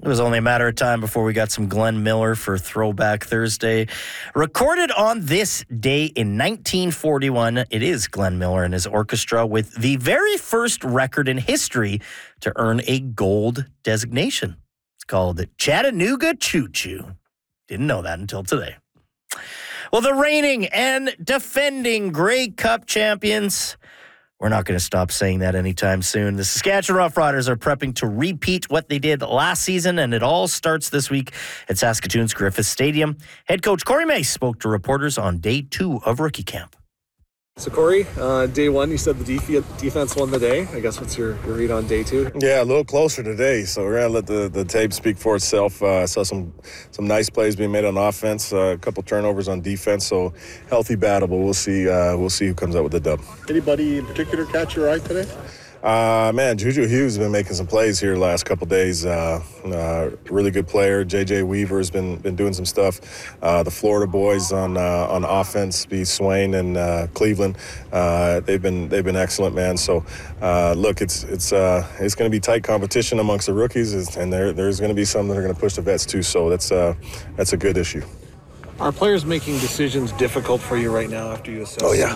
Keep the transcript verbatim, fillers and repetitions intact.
It was only a matter of time before we got some Glenn Miller for Throwback Thursday. Recorded on this day in nineteen forty-one, it is Glenn Miller and his orchestra with the very first record in history to earn a gold designation. It's called Chattanooga Choo Choo. Didn't know that until today. Well, the reigning and defending Grey Cup champions, we're not going to stop saying that anytime soon. The Saskatchewan Roughriders are prepping to repeat what they did last season, and it all starts this week at Saskatoon's Griffith Stadium. Head coach Corey Mace spoke to reporters on day two of rookie camp. So, Corey, uh, day one, you said the def- defense won the day. I guess what's your, your read on day two? Yeah, a little closer today, so we're going to let the, the tape speak for itself. I uh, saw some some nice plays being made on offense, uh, a couple turnovers on defense, so healthy battle, but we'll see, uh, we'll see who comes out with the dub. Anybody in particular catch your eye today? Uh, man, Juju Hughes has been making some plays here the last couple days. Uh, uh, really good player. J J Weaver has been been doing some stuff. Uh, the Florida boys on uh, on offense, be Swain and uh, Cleveland. Uh, they've been they've been excellent, man. So uh, look, it's it's uh, it's going to be tight competition amongst the rookies, and there there's going to be some that are going to push the vets too. So that's uh, that's a good issue. Are players making decisions difficult for you right now after you assess? Oh, yeah.